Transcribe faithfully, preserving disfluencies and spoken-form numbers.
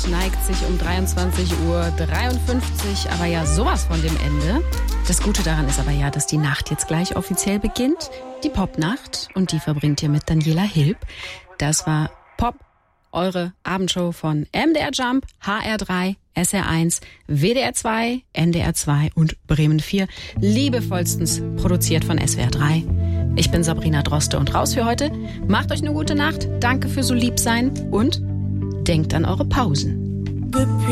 neigt sich um dreiundzwanzig Uhr dreiundfünfzig, aber ja sowas von dem Ende. Das Gute daran ist aber ja, dass die Nacht jetzt gleich offiziell beginnt. Die Popnacht. Und die verbringt ihr mit Daniela Hilb. Das war Pop, eure Abendshow von M D R Jump, H R drei, S R eins, W D R zwei, N D R zwei und Bremen vier. Liebevollstens produziert von S W R drei. Ich bin Sabrina Droste und raus für heute. Macht euch eine gute Nacht. Danke für so lieb sein und denkt an eure Pausen.